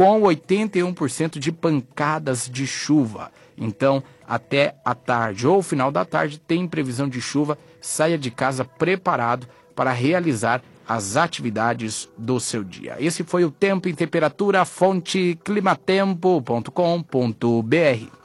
com 81% de pancadas de chuva. Então, até a tarde ou final da tarde tem previsão de chuva. Saia de casa preparado para realizar as atividades do seu dia. Esse foi o Tempo e Temperatura, fonte climatempo.com.br.